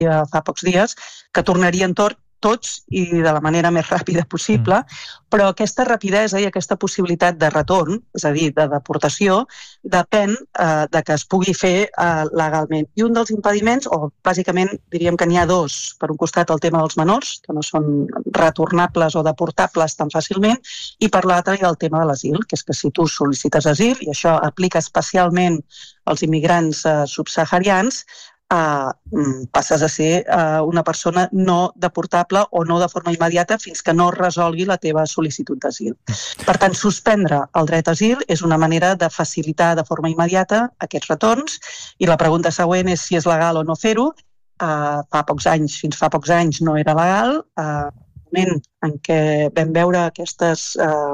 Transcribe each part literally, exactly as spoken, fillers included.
fa pocs dies, que tornarien tot tots i de la manera més ràpida possible, mm. però aquesta rapidesa i aquesta possibilitat de retorn, és a dir, de deportació, depèn eh, de que es pugui fer eh, legalment. I un dels impediments, o bàsicament diríem que n'hi ha dos, per un costat el tema dels menors, que no són retornables o deportables tan fàcilment, i per l'altre hi ha el tema de l'asil, que és que si tu sol·licites asil, i això aplica especialment als immigrants eh, subsaharians, Uh, passes a ser uh, una persona no deportable o no de forma immediata fins que no resolgui la teva sol·licitud d'asil. Per tant, suspendre el dret a asil és una manera de facilitar de forma immediata aquests retorns, i la pregunta següent és si és legal o no fer-ho. Uh, fa pocs anys, fins fa pocs anys no era legal. Uh, el moment en què vam veure aquestes uh,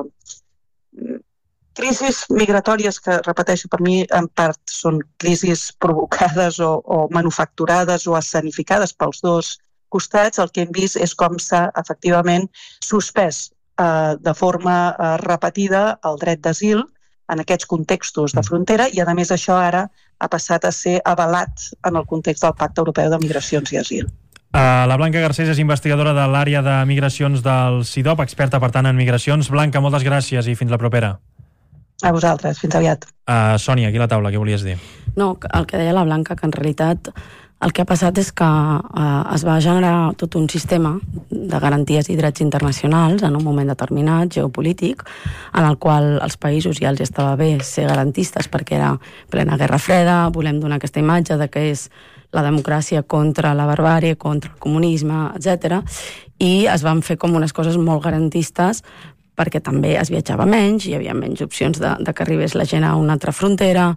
crisis migratòries que, repeteixo, per mi en part són crisis provocades o, o manufacturades o escenificades pels dos costats, el que hem vist és com s'ha efectivament suspès eh, de forma eh, repetida el dret d'asil en aquests contextos de frontera, i a més això ara ha passat a ser avalat en el context del Pacte Europeu de Migracions i Asil. Uh, la Blanca Garcés és investigadora de l'àrea de migracions del CIDOB, experta per tant en migracions. Blanca, moltes gràcies i fins la propera. A vosaltres, fins aviat. Uh, Sònia, aquí a la taula, què volies dir? No, el que deia la Blanca, que en realitat el que ha passat és que uh, es va generar tot un sistema de garanties i drets internacionals en un moment determinat, geopolític, en el qual els països ja els estava bé ser garantistes perquè era plena guerra freda, volem donar aquesta imatge de que és la democràcia contra la barbàrie, contra el comunisme, etcètera, i es van fer com unes coses molt garantistes perquè també es viatjava menys, hi havia menys opcions de, de que arribés la gent a una altra frontera,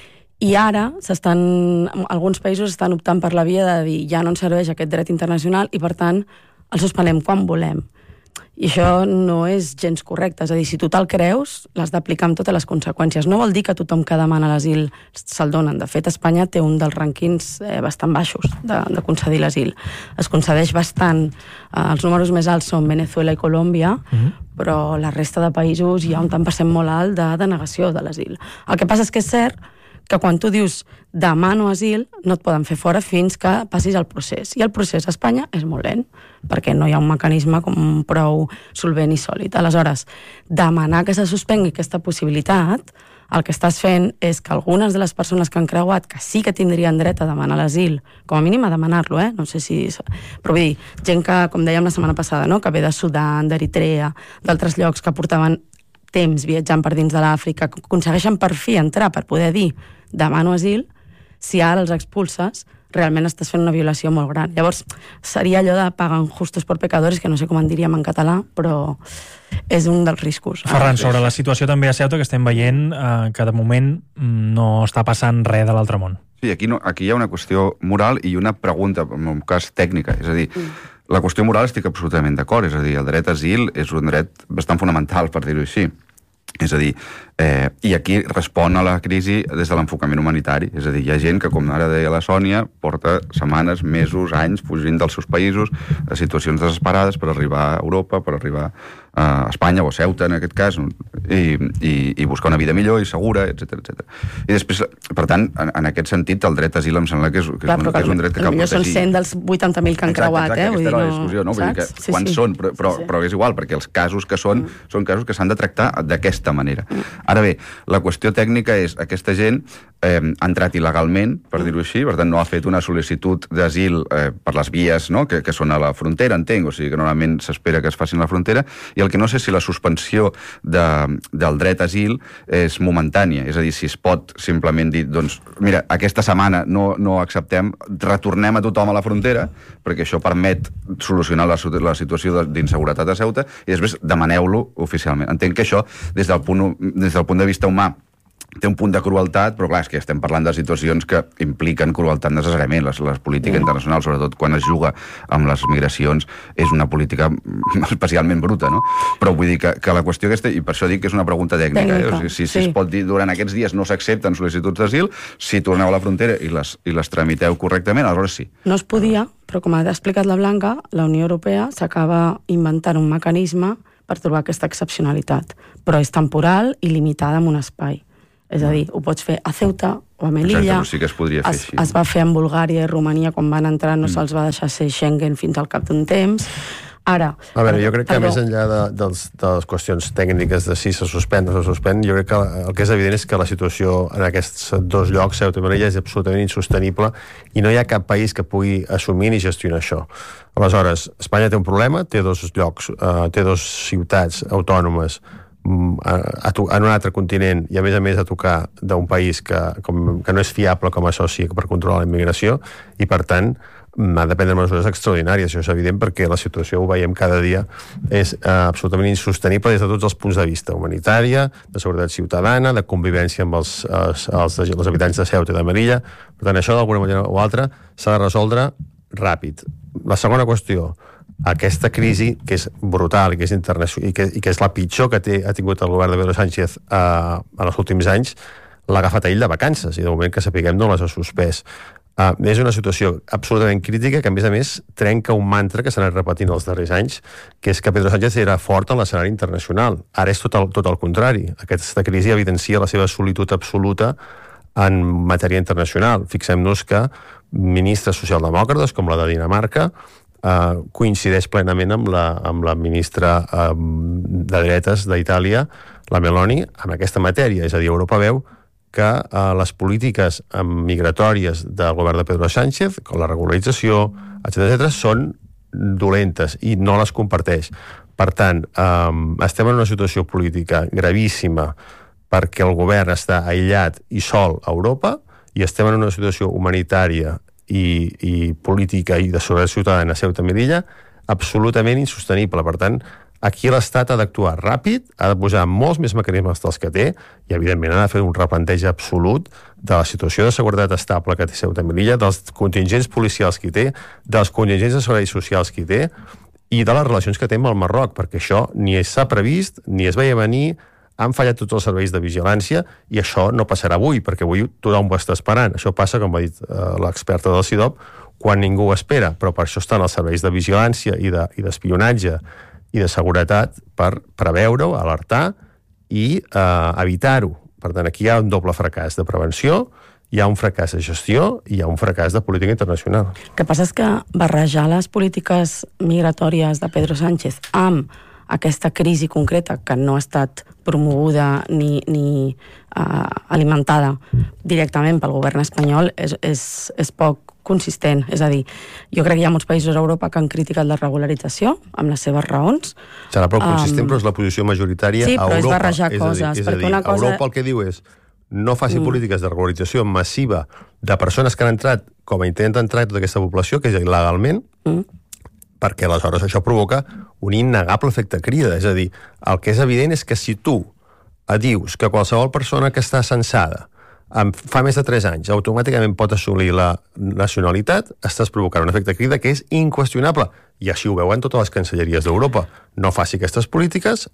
i ara s'estan, alguns països estan optant per la via de dir ja no ens serveix aquest dret internacional i per tant el suspenem quan volem. I això no és gens correcte, és a dir, si tu te'l creus, l'has d'aplicar amb totes les conseqüències. No vol dir que tothom que demana l'asil se'l donen. De fet, Espanya té un dels rànquings eh, bastant baixos de, de concedir l'asil. Es concedeix bastant. Eh, els números més alts són Venezuela i Colòmbia, mm-hmm. però la resta de països hi ha un tant per cent molt alt de denegació de l'asil. El que passa és que és cert que quan tu dius demano asil, no et poden fer fora fins que passis el procés. I el procés a Espanya és molt lent, perquè no hi ha un mecanisme com prou solvent i sòlid. Aleshores, demanar que se suspengui aquesta possibilitat, el que estàs fent és que algunes de les persones que han creuat, que sí que tindrien dret a demanar l'asil, com a mínim a demanar-lo, eh? No sé si... Però vull dir, gent que, com dèiem la setmana passada, no? Que ve de Sudan, d'Eritrea, d'altres llocs que portaven temps viatjant per dins de l'Àfrica, que aconsegueixen per fi entrar per poder dir demano asil, si ara els expulses, realment estàs fent una violació molt gran. Llavors, seria allò de paguen justos por pecadores, que no sé com en diríem en català, però és un dels riscos. Ferran, sobre la situació també a Ceuta, que estem veient eh, que de moment no està passant res de l'altre món. Sí, aquí, no, aquí hi ha una qüestió moral i una pregunta, en un cas tècnica, és a dir, mm. la qüestió moral estic absolutament d'acord, és a dir, el dret a asil és un dret bastant fonamental, per dir-ho així. És a dir, eh, i aquí respon a la crisi des de l'enfocament humanitari. És a dir, hi ha gent que, com ara deia la Sònia, porta setmanes, mesos, anys fugint dels seus països a situacions desesperades per arribar a Europa, per arribar a Espanya o a Ceuta, en aquest cas, i, i, i buscar una vida millor i segura, etcètera, etcètera. I després, per tant, en, en aquest sentit, el dret a asil em sembla que és, que Clar, és, un, que és un dret que cal protegir. Són cent dels vuitanta mil que han exacte, creuat, exacte, eh? Aquesta era la discussió, no? Vull dir que sí, quants sí. són, però, però, sí, sí. però és igual, perquè els casos que són, mm. són casos que s'han de tractar d'aquesta manera. Mm. Ara bé, la qüestió tècnica és aquesta gent eh, ha entrat il·legalment, per dir-ho així, per tant no ha fet una sol·licitud d'asil eh, per les vies, no? que, que són a la frontera, entenc, o sigui que normalment s'espera que es facin a la frontera, i el que no sé si la suspensió de, del dret a asil és momentània, és a dir, si es pot simplement dir, doncs, mira, aquesta setmana no, no acceptem, retornem a tothom a la frontera, perquè això permet solucionar la, la situació d'inseguretat a Ceuta, i després demaneu-lo oficialment. Entenc que això, des del punt, des del punt de vista humà, té un punt de crueltat, però clar, és que estem parlant de situacions que impliquen crueltat necessàriament. Les, les polítiques mm. internacionals, sobretot quan es juga amb les migracions, és una política especialment bruta, no? Però vull dir que, que la qüestió aquesta, i per això dic que és una pregunta tècnica, tècnica. Eh? O sigui, si, si sí. es pot dir durant aquests dies no s'accepten sol·licituds d'asil, si torneu a la frontera i les, i les tramiteu correctament, aleshores sí. No es podia, però com ha explicat la Blanca, la Unió Europea s'acaba inventant un mecanisme per trobar aquesta excepcionalitat, però és temporal i limitada en un espai. És a dir, ho pots fer a Ceuta o a Melilla. Exacte, sí que es podria fer es, així. Es va fer en Bulgària i Romania quan van entrar, no mm. se'ls va deixar ser Schengen fins al cap d'un temps. Ara... A veure, jo crec que perdó. Més enllà de, dels, de les qüestions tècniques de si se suspèn o no se suspèn, jo crec que el que és evident és que la situació en aquests dos llocs, Ceuta i Melilla, és absolutament insostenible i no hi ha cap país que pugui assumir ni gestionar això. Aleshores, Espanya té un problema, té dos llocs, uh, té dos ciutats autònomes um, a, a, en un altre continent i a més a més a tocar d'un país que, com, que no és fiable com a soci per controlar la immigració i per tant ha de prendre mesures extraordinàries, això és evident perquè la situació, ho veiem cada dia, és eh, absolutament insostenible des de tots els punts de vista, humanitària, de seguretat ciutadana, de convivència amb els, els, els, els habitants de Ceuta i de Melilla. Per tant, això d'alguna manera o altra s'ha de resoldre ràpid. La segona qüestió, aquesta crisi que és brutal i que és internacional i que, i que és la pitjor que té, ha tingut el govern de Pedro Sánchez eh, en els últims anys, l'ha agafat a ell de vacances i de moment que sapiguem no les ha suspès. Uh, és una situació absolutament crítica que a més a més trenca un mantra que s'ha anat repetint els darrers anys, que és que Pedro Sánchez era fort en l'escenari internacional. Ara és tot el, tot el contrari. Aquesta crisi evidencia la seva solitud absoluta en matèria internacional. Fixem-nos que ministres socialdemòcrates com la de Dinamarca uh, coincideix plenament amb la, amb la ministra uh, de dretes d'Itàlia, la Meloni, en aquesta matèria. És a dir, Europa veu que eh, les polítiques migratòries del govern de Pedro Sánchez, com la regularització, etcètera, etcètera, són dolentes i no les comparteix. Per tant, eh, estem en una situació política gravíssima perquè el govern està aïllat i sol a Europa i estem en una situació humanitària i, i política i de seguretat ciutadana a Ceuta i Melilla absolutament insostenible. Per tant, aquí l'Estat ha d'actuar ràpid, ha de posar molts més mecanismes dels que té i, evidentment, ha de fer un replanteig absolut de la situació de seguretat estable que té Ceuta i Melilla, dels contingents policials que hi té, dels contingents de serveis socials que hi té i de les relacions que té amb el Marroc, perquè això ni s'ha previst, ni es veia venir, han fallat tots els serveis de vigilància i això no passarà avui, perquè avui tothom ho està esperant. Això passa, com ha dit eh, l'experta del C I D O P, quan ningú ho espera, però per això estan els serveis de vigilància i d'espionatge de, i de seguretat per preveure-ho, alertar i eh, evitar-ho. Per tant, aquí hi ha un doble fracàs de prevenció, hi ha un fracàs de gestió i hi ha un fracàs de política internacional. El que passa és que barrejar les polítiques migratòries de Pedro Sánchez amb aquesta crisi concreta que no ha estat promoguda ni, ni uh, alimentada directament pel govern espanyol és, és, és poc consistent. És a dir, jo crec que hi ha molts països a Europa que han criticat la regularització amb les seves raons. Serà prou consistent, um, però és la posició majoritària sí, a Europa. Sí, però és barrejar és coses. A dir, és a dir, una cosa... Europa el que diu és no faci mm. polítiques de regularització massiva de persones que han entrat com a intent d'entrar tota aquesta població, que és il·legalment, mm. perquè aleshores això provoca un innegable efecte crida. És a dir, el que és evident és que si tu dius que qualsevol persona que està censada fa més de tres anys, automàticament pot assolir la nacionalitat, estàs provocant un efecte crida que és inqüestionable. I així ho veuen totes les cancelleries d'Europa. No faci aquestes polítiques,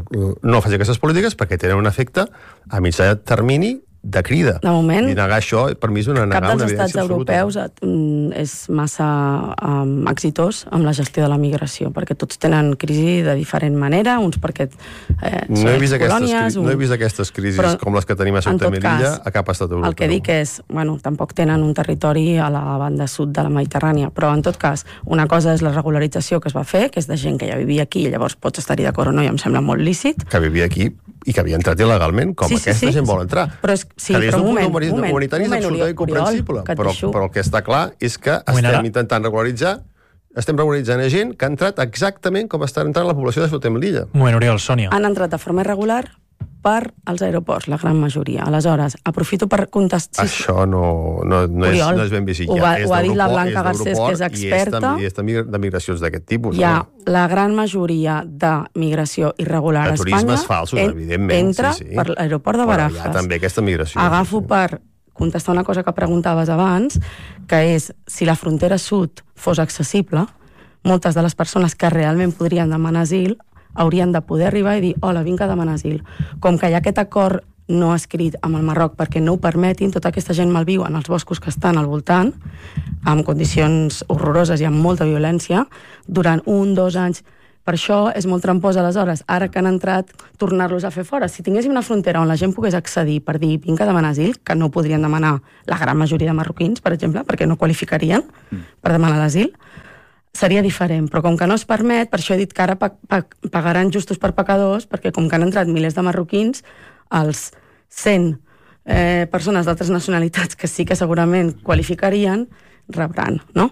no faci aquestes polítiques perquè tenen un efecte a mitjà termini de crida. De moment, i negar això, per mi, és una negar una evidència absoluta. Cap dels estats europeus és massa um, exitós amb la gestió de la migració, perquè tots tenen crisi de diferent manera, uns perquè eh, no he vist colònies... Aquestes, un... No he vist aquestes crisis però, com les que tenim a Ceuta i Melilla a cap estat europeu. El que dic és, bueno, tampoc tenen un territori a la banda sud de la Mediterrània, però en tot cas, una cosa és la regularització que es va fer, que és de gent que ja vivia aquí, i llavors pots estar-hi d'acord o no, i em sembla molt lícit. Que vivia aquí i que havia entrat il·legalment, com sí, sí, aquesta sí, gent sí. vol entrar. Però és, sí, que des d'un punt moment, moment, humanitari és absolutament comprensible, però, però el que està clar és que estem intentant regularitzar, estem regularitzant a gent que ha entrat exactament com està entrant la població de Ceuta i Melilla. Moment, Oriol, Sònia. Han entrat de forma irregular per als aeroports, la gran majoria. Aleshores, aprofito per contestar... Això no, no, no, és, no és ben vist. Ho, va, ho ha dit la Blanca Garcés, que és experta. I és de migracions d'aquest tipus. Hi ha no? la gran majoria de migració irregular a Espanya. Turismes falsos, en, evidentment. Entra sí, sí. per l'aeroport de Barajas. Però hi ha també aquesta migració. Agafo sí, sí. per contestar una cosa que preguntaves abans, que és, si la frontera sud fos accessible, moltes de les persones que realment podrien demanar asil haurien de poder arribar i dir, hola, vinc a demanar asil. Com que hi ha aquest acord no escrit amb el Marroc perquè no ho permetin, tota aquesta gent malviu en els boscos que estan al voltant, amb condicions horroroses i amb molta violència, durant un, dos anys, Per això és molt trampós, aleshores, ara que han entrat, tornar-los a fer fora. Si tinguéssim una frontera on la gent pogués accedir per dir vinc a demanar asil, que no ho podrien demanar la gran majoria de marroquins, per exemple, perquè no qualificarien per demanar l'asil, seria diferent. Però com que no es permet, per això he dit que ara pagaran justos per pecadors, perquè com que han entrat milers de marroquins, els cent eh, persones d'altres nacionalitats que sí que segurament qualificarien, rebran, no?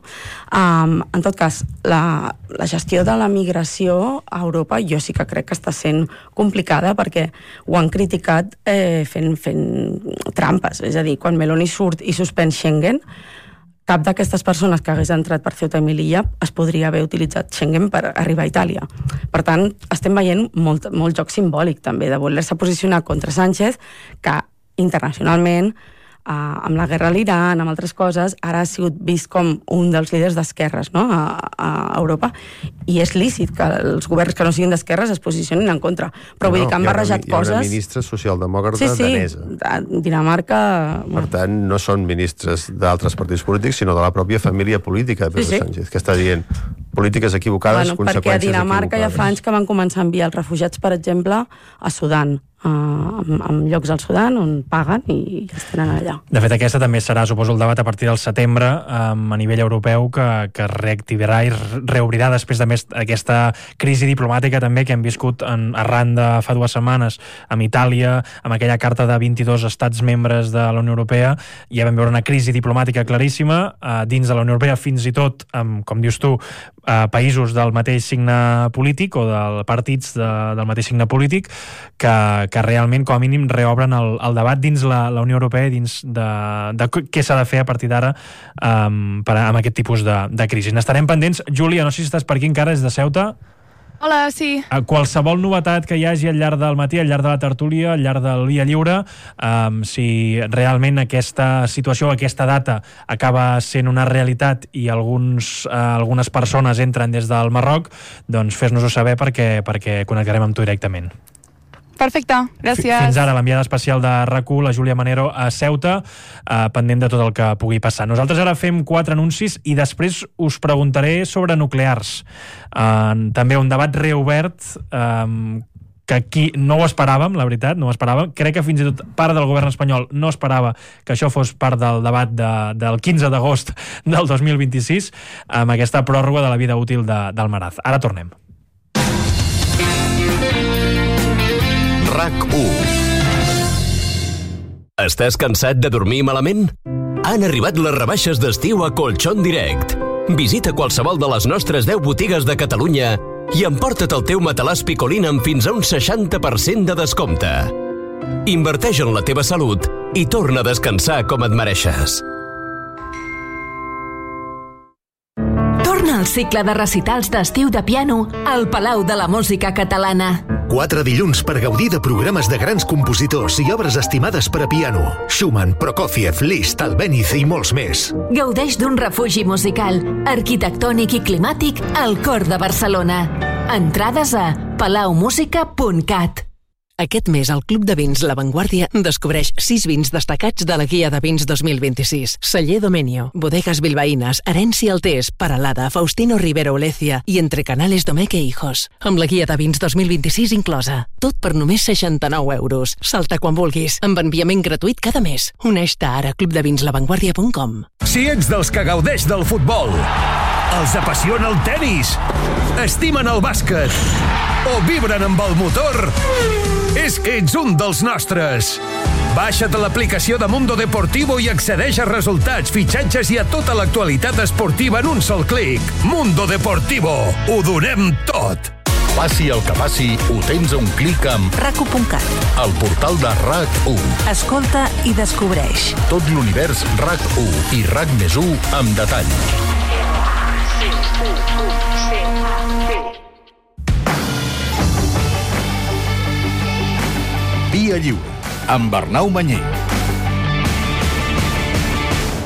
Um, en tot cas, la, la gestió de la migració a Europa jo sí que crec que està sent complicada perquè ho han criticat eh, fent, fent trampes. És a dir, quan Meloni surt i suspèn Schengen, cap d'aquestes persones que hagués entrat per Ceuta i Melilla es podria haver utilitzat Schengen per arribar a Itàlia. Per tant, estem veient molt, molt joc simbòlic també de voler-se posicionar contra Sánchez, que internacionalment Uh, amb la guerra a l'Iran, amb altres coses, ara ha sigut vist com un dels líders d'esquerres, no? a, a Europa, i és lícit que els governs que no siguin d'esquerres es posicionin en contra, però no, vull dir que han barrejat hi ha una, coses... Hi ha una ministra socialdemòcrata sí, sí, danesa. De Dinamarca... Per tant, no són ministres d'altres partits polítics, sinó de la pròpia família política de Pedro sí, sí. Sánchez, que està dient polítiques equivocades, bueno, conseqüències equivocades. Perquè a Dinamarca ja fa anys que van començar a enviar els refugiats, per exemple, a Sudan, Uh, amb, amb llocs al Sudan on paguen i els tenen allà. De fet, aquesta també serà, suposo, el debat a partir del setembre um, a nivell europeu que, que reactivarà i reobrirà després de més aquesta crisi diplomàtica també que hem viscut en, arran de fa dues setmanes amb Itàlia, amb aquella carta de vint-i-dos estats membres de la Unió Europea. Ja vam veure una crisi diplomàtica claríssima uh, dins de la Unió Europea, fins i tot, amb, com dius tu, uh, països del mateix signe polític o de partits de, del mateix signe polític que que realment, com a mínim, reobren el, el debat dins la, la Unió Europea, dins de, de què s'ha de fer a partir d'ara um, per, amb aquest tipus de, de crisi. N'estarem pendents. Júlia, no sé si estàs per aquí encara, és de Ceuta. Hola, sí. A qualsevol novetat que hi hagi al llarg del matí, al llarg de la tertúlia, al llarg del Via Lliure, um, si realment aquesta situació, aquesta data acaba sent una realitat i alguns, uh, algunes persones entren des del Marroc, doncs fes-nos-ho saber perquè, perquè connectarem amb tu directament. Perfecte, gràcies. Fins ara, l'enviada especial de R A C u, la Júlia Manero, a Ceuta, eh, pendent de tot el que pugui passar. Nosaltres ara fem quatre anuncis i després us preguntaré sobre nuclears. Eh, també un debat reobert eh, que aquí no ho esperàvem, la veritat, no ho esperàvem. Crec que fins i tot part del govern espanyol no esperava que això fos part del debat de, del quinze d'agost del dos mil vint-i-sis, amb aquesta pròrroga de la vida útil de, del Maraz. Ara tornem. R A C u. Estàs cansat de dormir malament? Han arribat les rebaixes d'estiu a Colchón Direct. Visita qualsevol de les nostres deu botigues de Catalunya i emporta't el teu matalàs Picolín amb fins a un seixanta per cent de descompte. Inverteix en la teva salut i torna a descansar com et mereixes. Torna al cicle de recitals d'estiu de piano al Palau de la Música Catalana. Quatre dilluns per gaudir de programes de grans compositors i obres estimades per a piano. Schumann, Prokofiev, Liszt, Albéniz i molts més. Gaudeix d'un refugi musical, arquitectònic i climàtic al cor de Barcelona. Entrades a palau música punt cat. Aquest mes al Club de Vins La Vanguardia descobreix sis vins destacats de la Guia de Vins dos mil vint-i-sis. Celler Domenio, Bodegas Bilbaínas, Herència Altés, Paralada, Faustino Rivero Olecia i Entre Canales Domecq e Hijos. Amb la Guia de Vins dos mil vint-i-sis inclosa. Tot per només seixanta-nou euros. Salta quan vulguis, amb enviament gratuït cada mes. Uneix-te ara a club de vins la vanguardia punt com. Si ets dels que gaudeix del futbol, els apassiona el tenis, estimen el bàsquet o vibren amb el motor, és que ets un dels nostres. Baixa't l'aplicació de Mundo Deportivo i accedeix a resultats, fitxatges i a tota l'actualitat esportiva en un sol clic. Mundo Deportivo. Ho donem tot. Passi el que passi, ho tens a un clic amb R A C U punt cat, el portal de R A C u. Escolta i descobreix tot l'univers R A C u i R A C més u amb detall. Via Lliure, amb Arnau Manyer.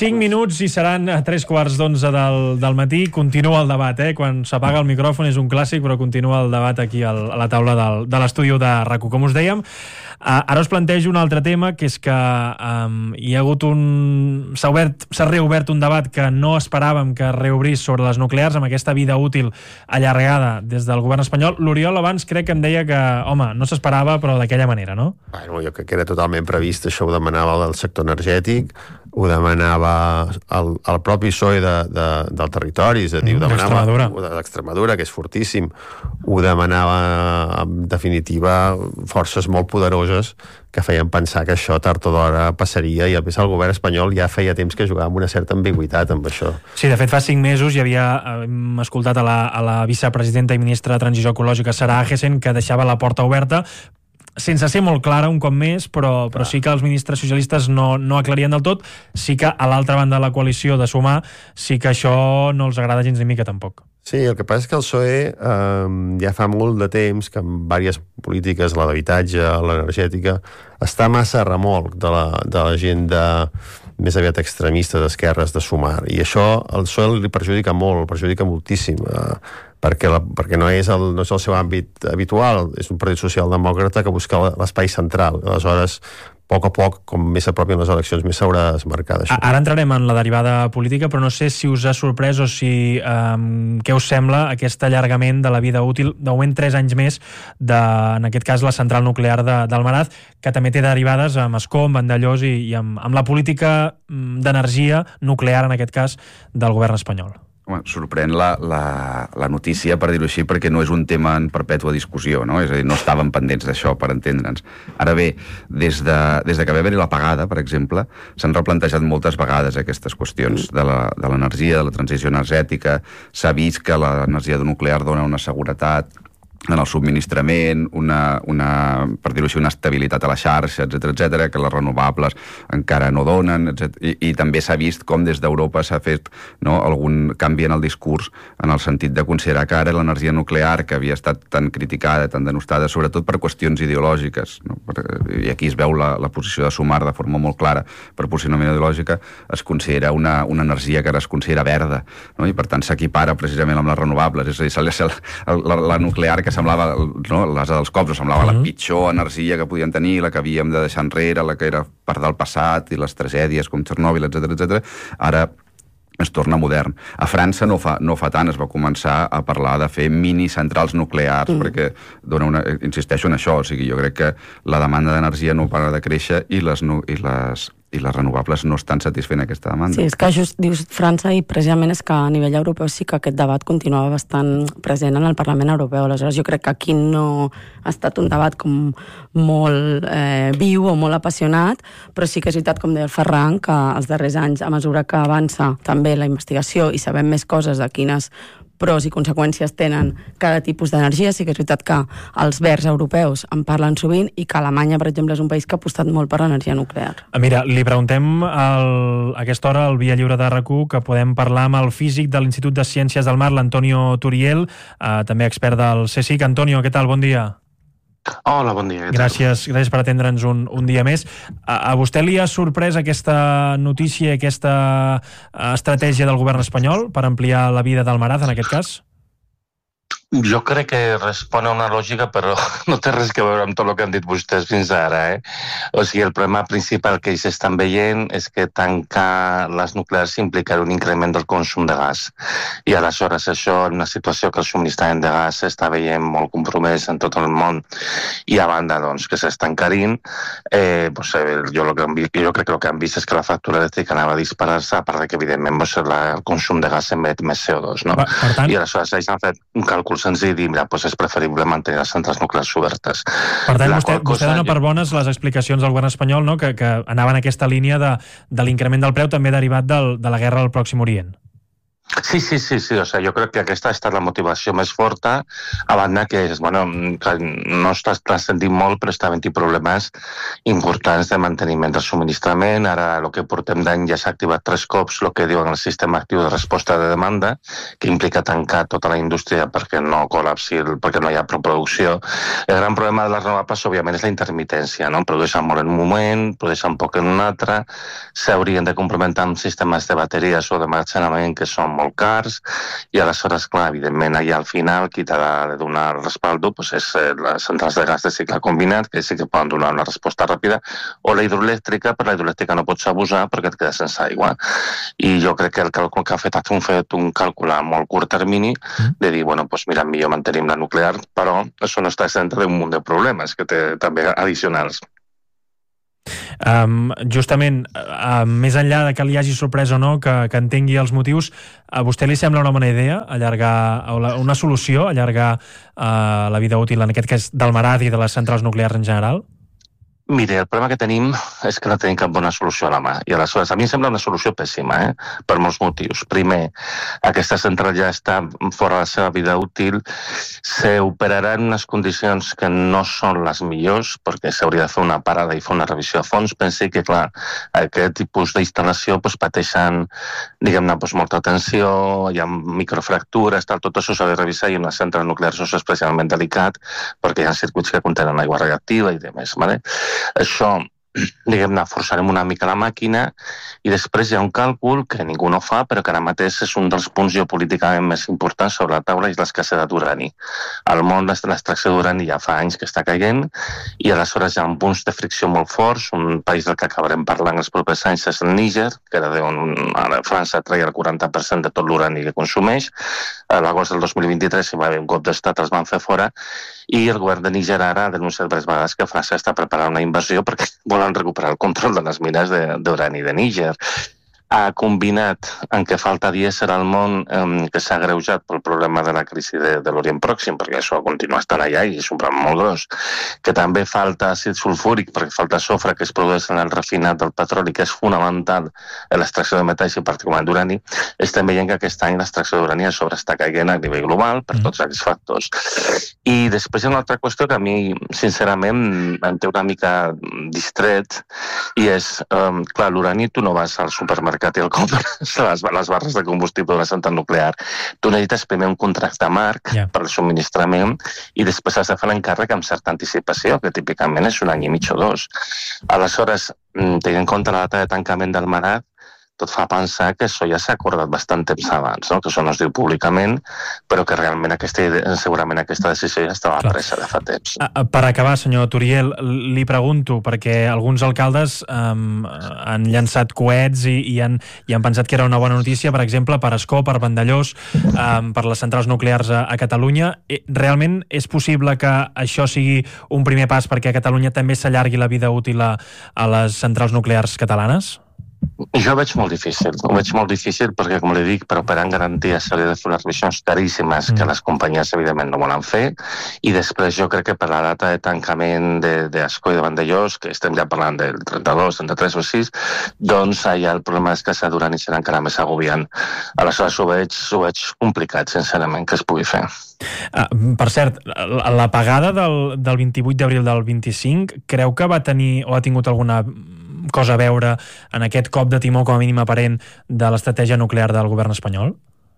cinc minuts i seran a tres quarts d'onze del, del matí. Continua el debat, eh? Quan s'apaga el micròfon és un clàssic, però continua el debat aquí al, a la taula del, de l'estudi de RAC u. Com us dèiem, uh, ara us plantejo un altre tema, que és que um, hi ha hagut un... s'ha obert, s'ha reobert un debat que no esperàvem que reobrís sobre les nuclears, amb aquesta vida útil allargada des del govern espanyol. L'Oriol abans crec que em deia que, home, no s'esperava, però d'aquella manera, no? Bueno, jo crec que era totalment previst, això ho demanava el sector energètic, ho demanava el, el propi P S O E de, de, del territori, és a dir, ho demanava d'Extremadura, que és fortíssim, ho demanava, en definitiva, forces molt poderoses que feien pensar que això tard o d'hora passaria, i a més el govern espanyol ja feia temps que jugava amb una certa ambigüitat amb això. Sí, de fet fa cinc mesos hi havia, hem escoltat a la, a la vicepresidenta i ministra de Transició Ecològica, Sara Agesen, que deixava la porta oberta, sense ser molt clara un cop més, però, però sí que els ministres socialistes no, no aclarien del tot. Sí que a l'altra banda de la coalició de Sumar sí que això no els agrada gens ni mica tampoc. Sí, el que passa és que el P S O E eh, ja fa molt de temps que amb diverses polítiques, la d'habitatge, l'energètica, està massa a remolc de la, de la gent de, més aviat extremista d'esquerres de Sumar, i això al P S O E li perjudica molt, perjudica moltíssim, eh, perquè, la, perquè no, és el, no és el seu àmbit habitual, és un partit socialdemòcrata que busca l'espai central. Aleshores, a poc a poc, com més s'apropien les eleccions, més s'haurà de marcar d'això. Ara entrarem en la derivada política, però no sé si us ha sorprès o si um, què us sembla aquest allargament de la vida útil d'augment tres anys més de, en aquest cas, la central nuclear de, d'Almaraz, que també té derivades amb Escom, Vandellós i, i amb, amb la política d'energia nuclear, en aquest cas, del govern espanyol. Home, sorprèn la, la, la notícia, per dir-ho així, perquè no és un tema en perpètua discussió, no? És a dir, no estàvem pendents d'això, per entendre'ns. Ara bé, des de, des de que va haver-hi l'apagada, per exemple, s'han replantejat moltes vegades aquestes qüestions de l'energia, de, de la transició energètica. S'ha vist que l'energia nuclear dona una seguretat en el subministrament, una, una, per dir-ho així, una estabilitat a la xarxa, etcètera, etcètera, que les renovables encara no donen, etcètera. I, i també s'ha vist com des d'Europa s'ha fet, no, algun canvi en el discurs, en el sentit de considerar que ara l'energia nuclear, que havia estat tan criticada, tan denostada, sobretot per qüestions ideològiques, no? I aquí es veu la, la posició de Sumar de forma molt clara, per posicionament ideològica, es considera una, una energia que ara es considera verda, no? I per tant s'equipara precisament amb les renovables, és a dir, la, la, la nuclear que semblava, no, l'asa dels cops, semblava uh-huh. la pitjor energia que podien tenir, la que havíem de deixar enrere, la que era part del passat, i les tragèdies com Txernòbil, etcètera, etcètera. Ara es torna modern. A França no fa, no fa tant, es va començar a parlar de fer mini centrals nuclears, mm. perquè dona una, insisteixo en això, o sigui, jo crec que la demanda d'energia no para de créixer i les, i les, i les renovables no estan satisfent aquesta demanda. Sí, és que just dius França, i precisament és que a nivell europeu sí que aquest debat continuava bastant present en el Parlament Europeu. Aleshores jo crec que aquí no ha estat un debat com molt eh, viu o molt apassionat, però sí que és veritat, com deia el Ferran, que els darrers anys, a mesura que avança també la investigació i sabem més coses de quines pros i conseqüències tenen cada tipus d'energia, sí que és veritat que els verds europeus en parlen sovint i que Alemanya, per exemple, és un país que ha apostat molt per l'energia nuclear. Mira, li preguntem al, a aquesta hora al Via Lliure de RAC u que podem parlar amb el físic de l'Institut de Ciències del Mar, l'Antonio Turiel, eh, també expert del CSIC. Antonio, què tal? Bon dia. Hola, bon dia. Gràcies, gràcies per atendre'ns un, un dia més. A, a vostè li ha sorprès aquesta notícia, aquesta estratègia del govern espanyol per ampliar la vida d'Almaraz, en aquest cas? Jo crec que respon a una lògica, però no té res a veure amb tot el que han dit vostès fins ara. Eh? O sigui, el problema principal que ells estan veient és que tancar les nuclears implica un increment del consum de gas. I aleshores això, en una situació que el subministrament de gas s'està veient molt compromès en tot el món, i a banda doncs, que s'està encarint, eh, pues, eh, jo, lo que han, jo crec que el que han vist és que la factura elèctrica anava a disparar-se, a part que, evidentment, pues, la, el consum de gas emet més C O dos. No? Per, per tant... I aleshores ells han fet un càlcul senzill i dir, mira, doncs és preferible mantenir les centrals nuclears obertes. Per tant, vostè, vostè dona per bones les explicacions del govern espanyol, no? que, que anaven en aquesta línia de, de l'increment del preu també derivat del, de la guerra al Pròxim Orient. Sí, sí, sí, sí. O sigui, jo crec que aquesta ha estat la motivació més forta, a banda que, bueno, que no està transcendint molt, però està havent-hi problemes importants de manteniment del subministrament. Ara, el que portem d'any ja s'ha activat tres cops el que diuen el sistema actiu de resposta de demanda, que implica tancar tota la indústria perquè no col·lapsi, perquè no hi ha producció. El gran problema de les renovables, òbviament, és la intermitència, no? Produeixen molt en un moment, produeixen poc en un altre, s'haurien de complementar amb sistemes de bateries o d'emmagatzenament que són molt cars, i aleshores, clar, evidentment, allà al final, qui t'ha de donar el respaldo pues, és les centrals de gas de cicle combinat, que sí que poden donar una resposta ràpida, o la hidroelèctrica, però la hidroelèctrica no pots abusar perquè et quedes sense aigua. I jo crec que el càlcul que ha fet ha fet un càlcul a molt curt termini de dir, bueno, pues mira, millor mantenim la nuclear, però això no està exenta d'un munt de problemes que té també addicionals. Um, justament, uh, més enllà de que li hagi sorprès o no, que, que entengui els motius, a vostè li sembla una bona idea allargar, una solució, allargar uh, la vida útil, en aquest cas, del Marad i de les centrals nuclears en general? Mire, el problema que tenim és que no tenim cap bona solució a la mà. I aleshores, a mi em sembla una solució pèssima, eh? Per molts motius. Primer, aquesta central ja està fora de la seva vida útil, s'operarà en unes condicions que no són les millors, perquè s'hauria de fer una parada i fer una revisió a fons. Pensi que, clar, aquest tipus d'instal·lació pues, pateixen, diguem-ne, pues, molta tensió, hi ha microfractures, tal, tot això s'ha de revisar, i una central nuclear és especialment delicat, perquè hi ha circuits que contenen aigua radioactiva i demés, ¿vale? Això, diguem-ne, forçarem una mica la màquina, i després hi ha un càlcul que ningú no fa, però que ara mateix és un dels punts geopolíticament més importants sobre la taula, és l'escassedat d'urani. Al món l'extracció d'urani ja fa anys que està caient, i aleshores hi ha punts de fricció molt forts. Un país del que acabarem parlant els propers anys és el Níger, que era d'on França treia el quaranta per cent de tot l'urani que consumeix. A l'agost del dos mil vint-i-tres hi va haver un cop d'estat, els van fer fora, i el govern de Níger ara ha denunciat diverses vegades que França està preparant una invasió perquè volen recuperar el control de les mines d'urani de Níger. Ha combinat en què falta dièsel al món, eh, que s'ha agreujat pel problema de la crisi de, de l'Orient Pròxim, perquè això continua estant allà i és un problema molt gros, que també falta àcid sulfúric perquè falta sofre que es produeix en el refinat del petroli, que és fonamental en l'extracció de metalls i particularment d'urani. Estem veient que aquest any l'extracció d'urani a sobre està caient a nivell global per tots aquests factors. I després hi ha una altra qüestió que a mi, sincerament, em té una mica distret, i és, eh, clar, l'urani tu no vas al supermercat i el compres les, les barres de combustible d'una central nuclear. Tu necessites primer un contracte marc yeah. per al subministrament, i després has de fer l'encàrrec amb certa anticipació, que típicament és un any i mig o dos. Aleshores, tenint en compte la data de tancament del Marad, tot fa pensar que això ja s'ha acordat bastant temps abans, no? Que això no es diu públicament, però que realment aquesta, segurament aquesta decisió ja estava Clar. presa de fa temps. Per acabar, senyor Turiel, li pregunto, perquè alguns alcaldes um, han llançat coets i, i, han, i han pensat que era una bona notícia, per exemple, per Ascó, per Vandellós, um, per les centrals nuclears a, a Catalunya. Realment és possible que això sigui un primer pas perquè a Catalunya també s'allargui la vida útil a, a les centrals nuclears catalanes? Jo ho veig molt difícil, ho veig molt difícil perquè, com li dic, per operar en garantia s'hauria de fer unes revisions caríssimes que les companyies, evidentment, no volen fer, i després jo crec que per la data de tancament d'Ascó i de Vandellós, que estem ja parlant del trenta-dos, trenta-tres o sis, doncs allà el problema d'escassedat d'urani serà encara més agobiant. Aleshores ho veig, ho veig complicat, sincerament, que es pugui fer. Uh, per cert, l'apagada del, del vint-i-vuit d'abril del vint-i-cinc, creu que va tenir o ha tingut alguna cosa a veure en aquest cop de timó com a mínim aparent de l'estratègia nuclear del govern espanyol?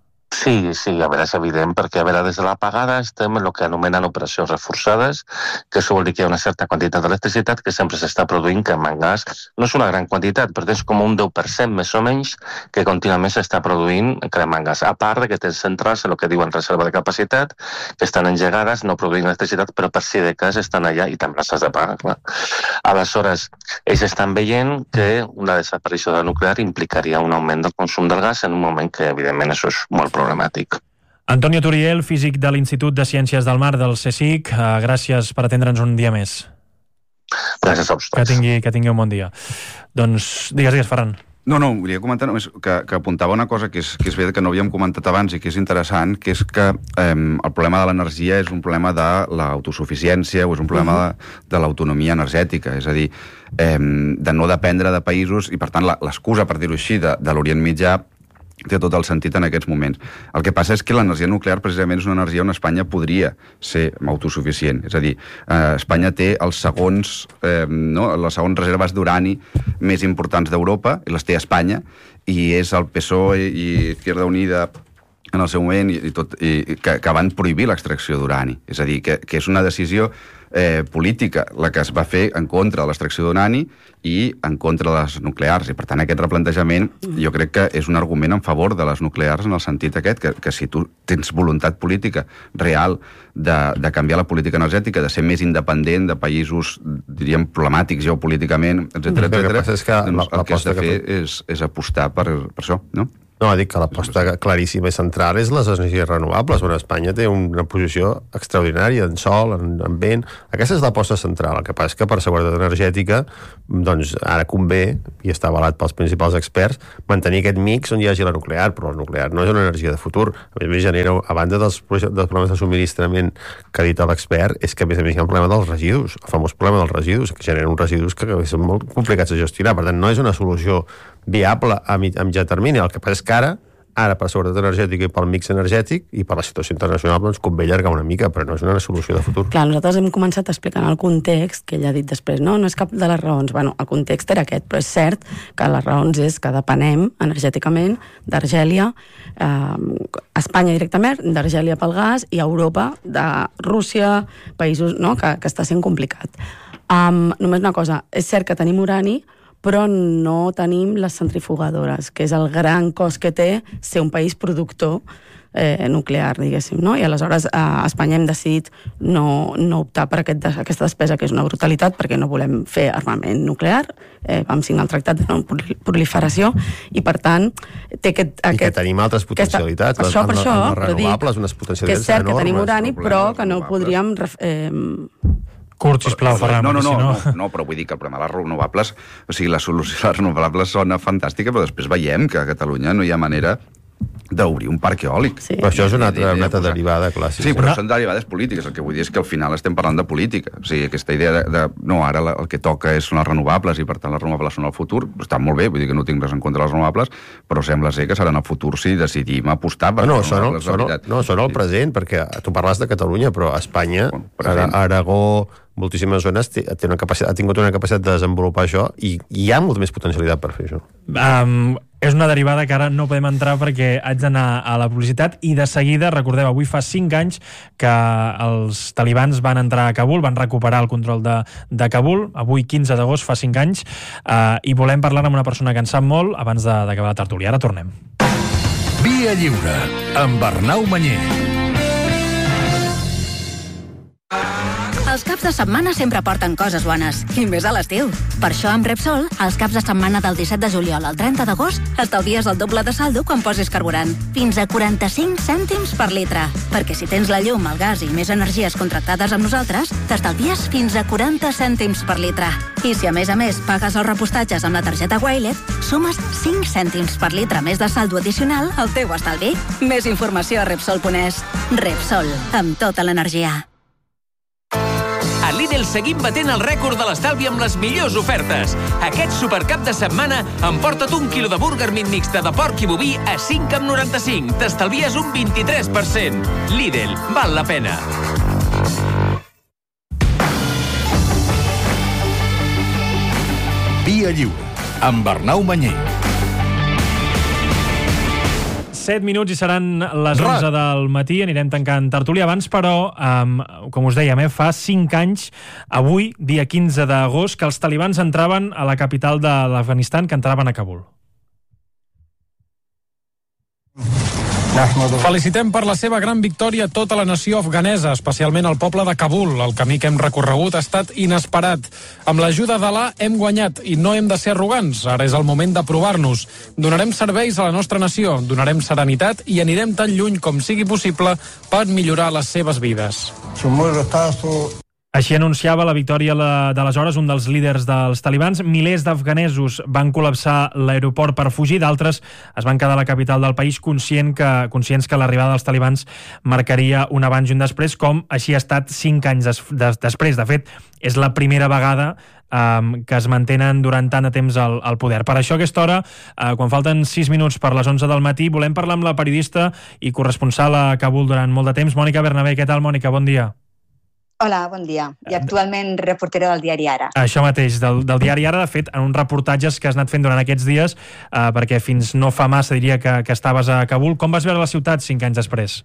Sí, sí, a veure, és evident, perquè a veure, des de l'apagada estem en el que anomenen operacions reforçades, que això vol dir que hi ha una certa quantitat d'electricitat que sempre s'està produint cremant gas. No és una gran quantitat, però és com un deu per cent més o menys que contínuament s'està produint cremant gas. A part de que tens centrals en el que diuen reserva de capacitat, que estan engegades, no produint electricitat, però per si de cas estan allà i també les has de pagar, clar. Aleshores, ells estan veient que una desaparició de la nuclear implicaria un augment del consum del gas en un moment que, evidentment, això és molt problemàtic. Antonio Turiel, físic de l'Institut de Ciències del Mar del CSIC, uh, gràcies per atendre'ns un dia més. Gràcies a vosaltres. Que tingui, que tingui un bon dia. Doncs, digues, digues, Ferran. No, no, volia comentar només que, que apuntava una cosa que és, que és bé que no havíem comentat abans i que és interessant, que és que eh, el problema de l'energia és un problema de l'autosuficiència o és un problema uh-huh. de, de l'autonomia energètica, és a dir, eh, de no dependre de països, i per tant l'excusa, per dir-ho així, de, de l'Orient Mitjà té tot el sentit en aquests moments. El que passa és que l'energia nuclear precisament és una energia on Espanya podria ser autosuficient. És a dir, eh, Espanya té els segons, eh, no, les segons reserves d'urani més importants d'Europa, i les té a Espanya, i és el P S O E i Izquierda Unida en el seu moment i, i tot, i, que, que van prohibir l'extracció d'urani. És a dir, que, que és una decisió eh, política la que es va fer en contra de l'extracció d'urani i en contra de les nuclears. I, per tant, aquest replantejament jo crec que és un argument en favor de les nuclears en el sentit aquest, que, que si tu tens voluntat política real de, de canviar la política energètica, de ser més independent de països, diríem, problemàtics geopolíticament, etcètera, etcètera, és que doncs el que has de que fer és, és apostar per, per això, no? No, dic que l'aposta claríssima i central és les energies renovables, on Espanya té una posició extraordinària en sol, en, en vent. Aquesta és l'aposta central. El que passa és que per seguretat energètica, doncs ara convé, i està avalat pels principals experts, mantenir aquest mix on hi hagi la nuclear, però la nuclear no és una energia de futur. A més a més, genera, a banda dels, dels problemes de subministrament que ha dit l'expert, és que a més a més hi ha un problema dels residus, el famós problema dels residus, que generen uns residus que, que són molt complicats de gestionar. Per tant, no és una solució viable a mitjà termini. El que passa és que ara, ara per seguretat energètica i pel mix energètic i per la situació internacional, doncs convé allargar una mica, però no és una solució de futur. Clar, nosaltres hem començat explicant el context, que ell ha dit després, no, no és cap de les raons. Bueno, el context era aquest, però és cert que les raons és que depenem energèticament d'Argèlia, eh, Espanya directament, d'Argèlia pel gas, i Europa de Rússia, països, no?, que, que està sent complicat. Um, només una cosa, és cert que tenim urani, però no tenim les centrifugadores, que és el gran cost que té ser un país productor eh, nuclear, diguéssim, no? I aleshores a Espanya hem decidit no, no optar per aquest, aquesta despesa, que és una brutalitat, perquè no volem fer armament nuclear, eh, vam signar el tractat de no proliferació, i per tant té aquest... aquest I que tenim altres potencialitats, aquesta, per això, per això, les renovables, unes potencialitats enormes. Que és cert que tenim urani, però que no podríem... Eh, Curt, sisplau, Ferran. No, no, no, si no... no, no, però vull dir que el problema de les renovables, o sigui, la solució de les renovables sona fantàstica, però després veiem que a Catalunya no hi ha manera d'obrir un parc eòlic. Sí. Però això és una altra, una altra derivada clàssica. Sí, però no. Són derivades polítiques. El que vull dir és que al final estem parlant de política. O sigui, aquesta idea de... de no, ara la, el que toca és són les renovables i per tant les renovables són el futur. Està molt bé, vull dir que no tinc res en contra de les renovables, però sembla ser que seran el futur si decidim apostar per no, no, les renovables. Són el, no, són el present, perquè tu parles de Catalunya, però a Espanya, bueno, Aragó, moltíssimes zones té, té una capacitat, ha tingut una capacitat de desenvolupar això i hi ha molta més potencialitat per fer això. Um, és una derivada que ara no podem entrar perquè haig d'anar a la publicitat i de seguida, recordeu, avui fa cinc anys que els talibans van entrar a Kabul, van recuperar el control de, de Kabul, avui quinze d'agost fa cinc anys, uh, i volem parlar amb una persona que en sap molt abans d'acabar la tertúlia. Ara tornem. Via Lliure, amb Arnau Manyer. Els caps de setmana sempre porten coses bones, i més a l'estiu. Per això, amb Repsol, els caps de setmana del disset de juliol al trenta d'agost, estalvies el doble de saldo quan posis carburant. Fins a quaranta-cinc cèntims per litre. Perquè si tens la llum, el gas i més energies contractades amb nosaltres, t'estalvies fins a quaranta cèntims per litre. I si a més a més pagues els repostatges amb la targeta Wilet, sumes cinc cèntims per litre més de saldo addicional al teu estalvi. Més informació a Repsol punt es. Repsol, amb tota l'energia. A Lidl seguim batent el rècord de l'estalvi amb les millors ofertes. Aquest supercap de setmana emporta't un quilo de burger mit mixta de porc i boví a cinc coma noranta-cinc. T'estalvies un vint-i-tres per cent. Lidl, val la pena. Via Lliure, amb Arnau Manyer. set minuts i seran les onze del matí, anirem tancant tertúlia abans, però, um, com us dèiem, eh, fa cinc anys, avui, dia quinze d'agost, que els talibans entraven a la capital de l'Afganistan, que entraven a Kabul. Felicitem per la seva gran victòria tota la nació afganesa, especialment el poble de Kabul. El camí que hem recorregut ha estat inesperat. Amb l'ajuda d'Allah hem guanyat i no hem de ser arrogants. Ara és el moment de provar-nos. Donarem serveis a la nostra nació, donarem serenitat i anirem tan lluny com sigui possible per millorar les seves vides. Així anunciava la victòria d'aleshores un dels líders dels talibans. Milers d'afganesos van col·lapsar l'aeroport per fugir, d'altres es van quedar a la capital del país conscient que, conscients que l'arribada dels talibans marcaria un abans i un després, com així ha estat cinc anys des, des, després. De fet, és la primera vegada eh, que es mantenen durant tant de temps al, al poder. Per això a aquesta hora, eh, quan falten sis minuts per les onze del matí, volem parlar amb la periodista i corresponsal a Kabul durant molt de temps, Mònica Bernabé. Què tal, Mònica? Bon dia. Hola, bon dia. I actualment reportera del diari Ara. Això mateix, del, del diari Ara, de fet, en uns reportatges que has anat fent durant aquests dies, eh, perquè fins no fa massa diria que, que estaves a Kabul. Com vas veure la ciutat cinc anys després?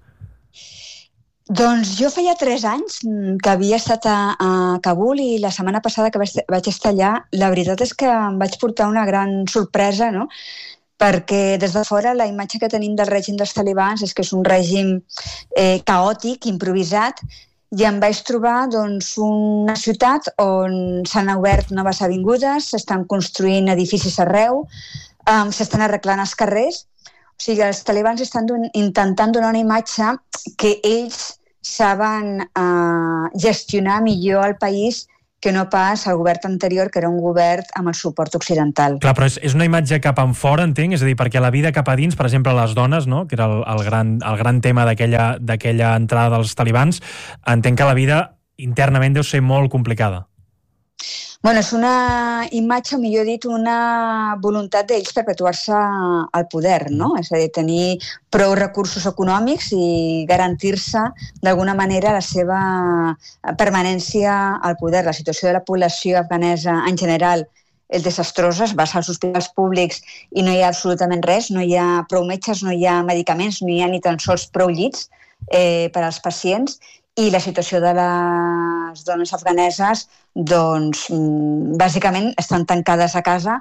Doncs jo feia tres anys que havia estat a, a Kabul i la setmana passada que vaig, vaig estar allà, la veritat és que em vaig portar una gran sorpresa, no?, perquè des de fora la imatge que tenim del règim dels talibans és que és un règim eh, caòtic, improvisat, i em vaig trobar doncs, una ciutat on s'han obert noves avingudes, s'estan construint edificis arreu, um, s'estan arreglant els carrers. O sigui, els talibans estan don- intentant donar una imatge que ells saben uh, gestionar millor el país que no pas el govern anterior, que era un govern amb el suport occidental. Clar, però és, és una imatge cap en fora, entenc? És a dir, perquè la vida cap a dins, per exemple, les dones, no?, que era el, el, gran, el gran tema d'aquella d'aquella entrada dels talibans, entenc que la vida internament deu ser molt complicada. Bueno, és una imatge, o millor dit, una voluntat d'ells perpetuar-se al poder, no? És a dir, tenir prou recursos econòmics i garantir-se d'alguna manera la seva permanència al poder. La situació de la població afganesa en general és desastrosa, es basa als hospitals públics i no hi ha absolutament res, no hi ha prou metges, no hi ha medicaments, no hi ha ni tan sols prou llits eh, per als pacients. I la situació de les dones afganeses, doncs, bàsicament estan tancades a casa.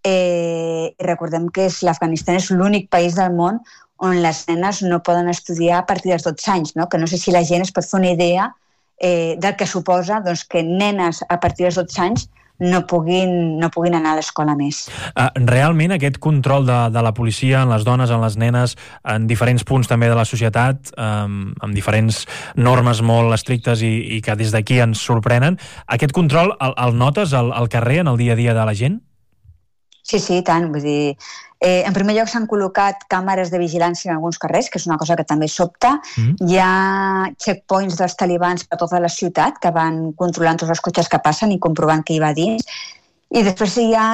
Eh, i recordem que l'Afganistan és l'únic país del món on les nenes no poden estudiar a partir dels dotze anys, no? Que no sé si la gent es pot fer una idea eh, del que suposa doncs, que nenes a partir dels dotze anys no puguin, no puguin anar a l'escola més. Uh, realment aquest control de, de la policia en les dones, en les nenes, en diferents punts també de la societat, um, amb diferents normes molt estrictes i, i que des d'aquí ens sorprenen, aquest control el, el notes al, al carrer, en el dia a dia de la gent? Sí, sí, tant. Vull dir, eh, en primer lloc s'han col·locat càmeres de vigilància en alguns carrers, que és una cosa que també sobta. Mm. Hi ha checkpoints dels talibans per tota la ciutat que van controlant tots els cotxes que passen i comprovant què hi va dins. I després hi ha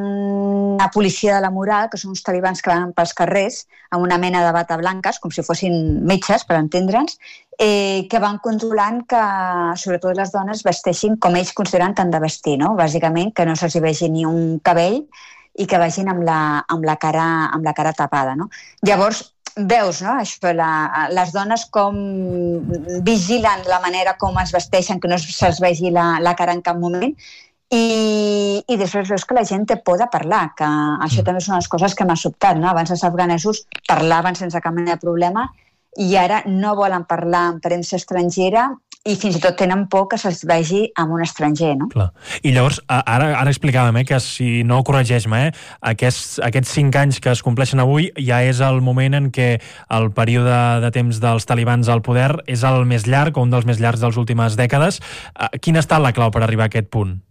una policia de la moral, que són uns talibans que van pels carrers amb una mena de bata blanques, com si fossin metges, per entendre'ns, eh, que van controlant que, sobretot les dones, vesteixin com ells consideren que han de vestir, no? Bàsicament, que no se'ls vegi ni un cabell i que vagin amb la, amb la, cara, amb la cara tapada, no? Llavors, veus, no?, això, la, les dones com vigilen la manera com es vesteixen, que no se'ls vegi la, la cara en cap moment, i, i després veus que la gent té por de parlar, que això també és una de les coses que m'ha sobtat, no? Abans els afganesos parlaven sense cap mena de problema i ara no volen parlar en premsa estrangera i fins i tot tenen por que se'ls vegi amb un estranger, no? Clar. I llavors, ara, ara explicàvem eh, que, si no corregeix-me, eh, aquests, aquests cinc anys que es compleixen avui ja és el moment en què el període de temps dels talibans al poder és el més llarg, o un dels més llargs de les últimes dècades. Quina ha estat la clau per arribar a aquest punt?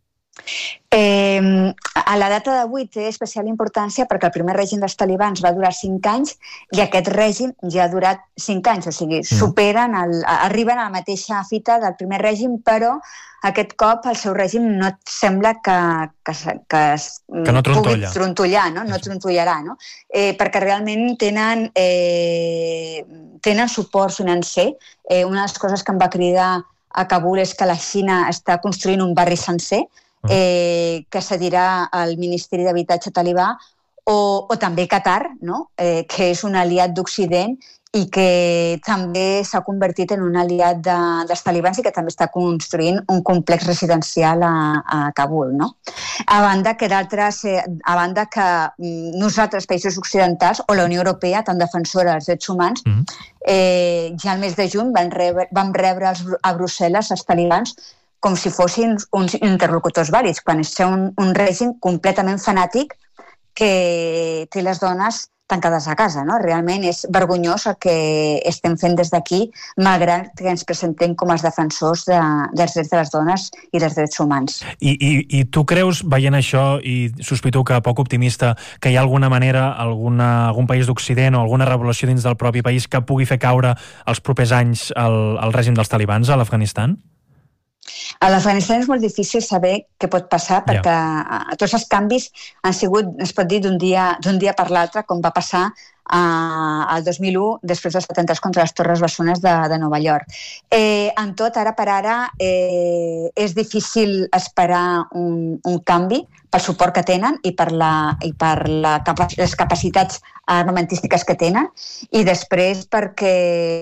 Eh, a la data d'avui té especial importància perquè el primer règim dels talibans va durar cinc anys i aquest règim ja ha durat cinc anys, o sigui, superen, el, arriben a la mateixa fita del primer règim, però aquest cop el seu règim no et sembla que, que, que, que no pugui trontollar, no? No trontollarà, no? Eh, perquè realment tenen, eh, tenen suport financer. Eh, una de les coses que em va cridar a Kabul és que la Xina està construint un barri sencer eh, que cedirà al Ministeri d'Habitatge talibà, o, o també Qatar, no? eh, que és un aliat d'Occident i que també s'ha convertit en un aliat de, dels talibans i que també està construint un complex residencial a, a Kabul, no? A banda que d'altres, eh, a banda que nosaltres, països occidentals, o la Unió Europea, tan defensora dels drets humans, mm. eh, ja al mes de juny van rebre, vam rebre els, a Brussel·les els talibans com si fossin uns interlocutors vàlids, quan és un, un règim completament fanàtic que té les dones tancades a casa, no? Realment és vergonyós el que estem fent des d'aquí, malgrat que ens presentem com els defensors de, dels drets de les dones i dels drets humans. I, i, i tu creus, veient això, i sospito que poc optimista, que hi ha alguna manera, alguna, algun país d'Occident o alguna revolució dins del propi país que pugui fer caure els propers anys el, el règim dels talibans a l'Afganistan? A l'Afganistan és molt difícil saber què pot passar perquè yeah. tots els canvis han sigut, es pot dir, d'un dia, d'un dia per l'altre, com va passar al dos mil u, després dels atemptats contra les Torres Bessones de, de Nova York. Eh, en tot, ara per ara, eh, és difícil esperar un, un canvi pel suport que tenen i per, la, i per la, les capacitats armamentístiques que tenen, i després perquè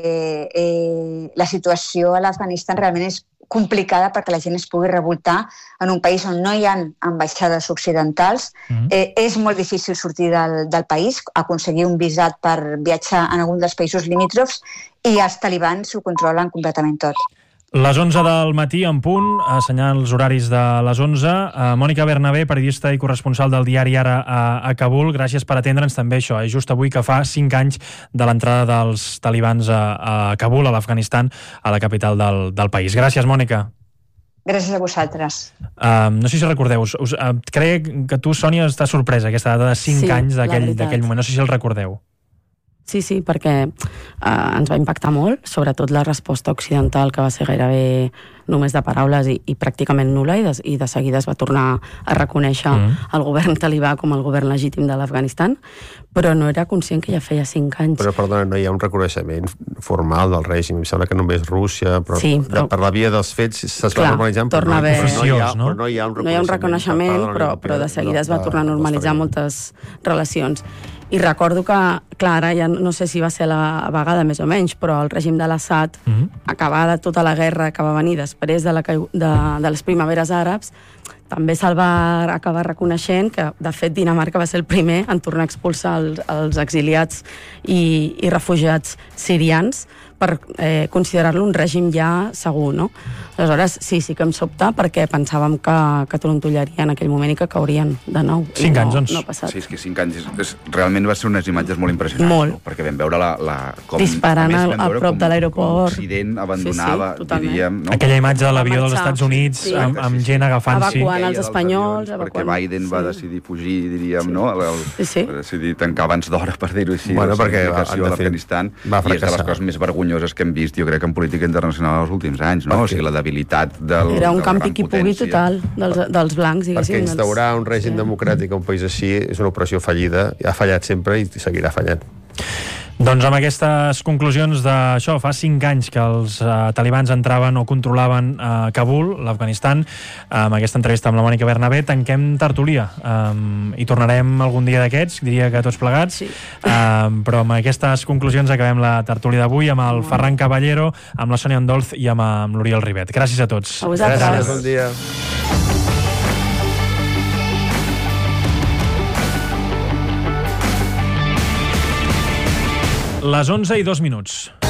eh, la situació a l'Afganistan realment és complicada perquè la gent es pugui revoltar en un país on no hi ha ambaixades occidentals. Mm-hmm. Eh, és molt difícil sortir del, del país, aconseguir un visat per viatjar en algun dels països limítrofs, i els talibans ho controlen completament tot. Les onze del matí, en punt, assenyalant els horaris de les onze. Uh, Mònica Bernabé, periodista i corresponsal del diari Ara a, a Kabul, gràcies per atendre'ns també això. És just avui que fa cinc anys de l'entrada dels talibans a, a Kabul, a l'Afganistan, a la capital del, del país. Gràcies, Mònica. Gràcies a vosaltres. Uh, no sé si recordeu, us, uh, crec que tu, Sònia, estàs sorpresa, aquesta data de cinc sí, anys d'aquell moment. No sé si el recordeu. Sí, sí, perquè eh, ens va impactar molt, sobretot la resposta occidental, que va ser gairebé només de paraules i, i pràcticament nul·la, i de, i de seguida es va tornar a reconèixer mm. el govern talibà com el govern legítim de l'Afganistan, però no era conscient que ja feia cinc anys. Però, perdona, no hi ha un reconeixement formal del règim, em sembla que només Rússia, però, sí, però de, per la via dels fets s'es va normalitzant, però no, haver... no, hi ha, no? Però no hi ha un reconeixement. No hi ha un reconeixement, però, però de seguida es va tornar a normalitzar moltes relacions. I recordo que, clar, ara ja no sé si va ser la vegada més o menys, però el règim de l'Assad, mm-hmm. acabada tota la guerra que va venir després de, la, de, de les primaveres àrabs, també se'l va acabar reconeixent que, de fet, Dinamarca va ser el primer en tornar a expulsar els, els exiliats i, i refugiats sirians per eh, considerar-lo un règim ja segur, no? Aleshores, sí, sí que em sobta, perquè pensàvem que, que trontollaria en aquell moment i que caurien de nou. Cinc no, anys, doncs. No ha passat. Sí, és que cinc anys és, és, realment va ser unes imatges molt impressionants. Molt. No? Perquè vam veure la... la com, disparant a, a prop com, de l'aeroport. Com l'Occident abandonava, sí, sí, diríem... No? Aquella imatge de l'avió dels Estats Units, sí, amb, amb gent agafant-s'hi. Evacuant els espanyols. Perquè Biden sí. va decidir fugir, diríem, sí. no? El, el, sí, sí. Va decidir tancar abans d'hora, per dir-ho així. Bueno, perquè a l'Afganistan. I és de les coses més vergonyoses que hem vist, jo crec, en política internacional els últims anys, no? O sigui, la debilitat del... Era un campi qui pugui total dels, dels blancs, diguéssim. Perquè instaurar un règim sí. democràtic a un país així és una operació fallida, ha fallat sempre i seguirà fallant. Doncs amb aquestes conclusions d'això, fa cinc anys que els uh, talibans entraven o controlaven uh, Kabul, l'Afganistan, amb aquesta entrevista amb la Mònica Bernabé, tanquem tertúlia. Um, I tornarem algun dia d'aquests, diria que tots plegats, sí. um, però amb aquestes conclusions acabem la tertúlia d'avui amb el Ferran Caballero, amb la Sònia Andolz i amb, amb l'Oriol Ribet. Gràcies a tots. A vosaltres. Gràcies, bon dia. Les onze i dos minuts.